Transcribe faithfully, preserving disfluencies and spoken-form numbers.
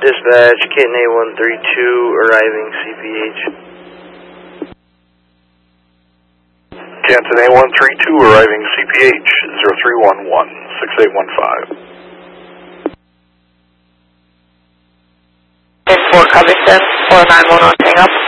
Dispatch, Canton A one three two, arriving C P H. Canton A one three two, arriving C P H, zero three one one, six eight one five. ten four, copy, sir, four nine one one, hang up.